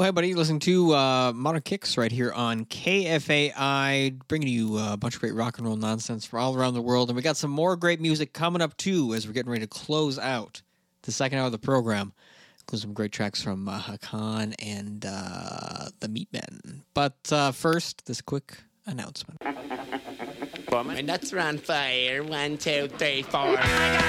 Hey, buddy. Listening to Modern Kicks right here on KFAI, bringing you a bunch of great rock and roll nonsense from all around the world. And we got some more great music coming up, too, as we're getting ready to close out the second hour of the program. Includes some great tracks from Hakan and the Meatmen. But first, this quick announcement. My nuts are on fire. 1, 2, 3, 4.